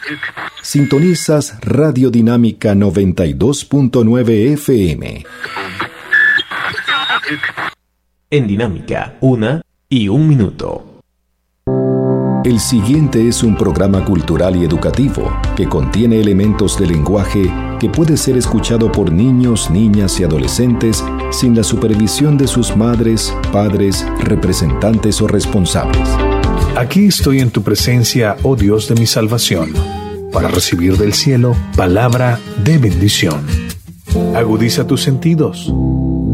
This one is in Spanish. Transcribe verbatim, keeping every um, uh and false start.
Sintonizas Radio Dinámica noventa y dos punto nueve F M. En Dinámica, una y un minuto. El siguiente es un programa cultural y educativo que contiene elementos de lenguaje que puede ser escuchado por niños, niñas y adolescentes sin la supervisión de sus madres, padres, representantes o responsables. Aquí estoy en tu presencia, oh Dios de mi salvación, para recibir del cielo palabra de bendición. Agudiza tus sentidos,